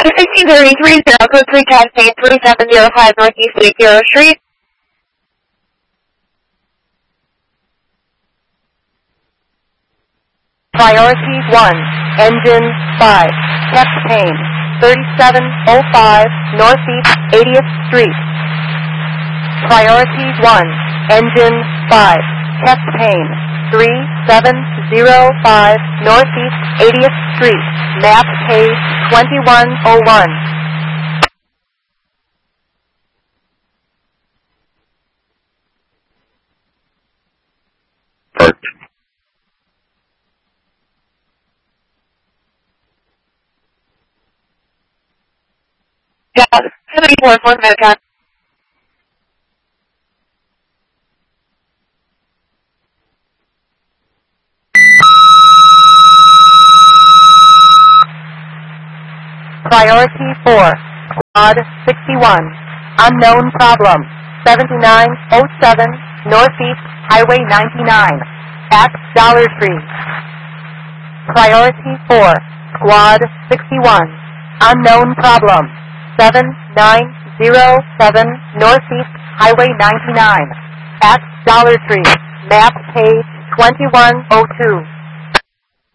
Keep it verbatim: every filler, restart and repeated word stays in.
sixteen thirty-three, zero code three Cascade, three seven zero five Northeast Secure Street. Priority one, engine five, Captain, thirty-seven oh five Northeast eightieth Street. Priority one, engine five, Captain, three seven zero five Northeast eightieth Street, map page twenty-one oh one. Parked. Yeah, seventy-four, fourth Medicon. Priority four, Squad sixty-one, unknown problem, seventy-nine oh seven Northeast Highway ninety-nine, at Dollar Tree. Priority four, Squad sixty-one, unknown problem, seven nine zero seven Northeast Highway ninety-nine, at Dollar Tree, map page twenty-one oh two.